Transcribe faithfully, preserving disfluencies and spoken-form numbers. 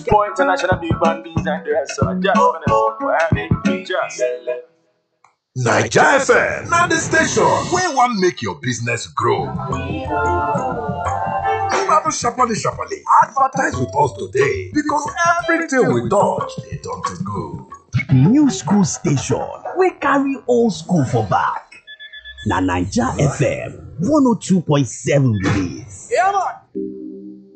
More international big band beats and the rest. So just gonna why they just. Naija F M na the station wey wan make your business grow. Gbadu sharparly sharparly advertise with us today because everything we touch dey turn to go. New school station wey carry old school for back. Na Naija F M one oh two point seven be dis. Yeah man.